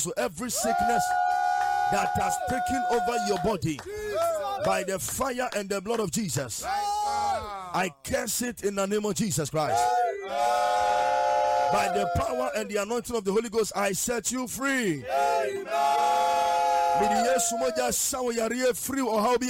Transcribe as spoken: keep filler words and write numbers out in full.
So every sickness that has taken over your body by the fire and the blood of Jesus, I curse it in the name of Jesus Christ. By the power and the anointing of the Holy Ghost, I set you free. Amen.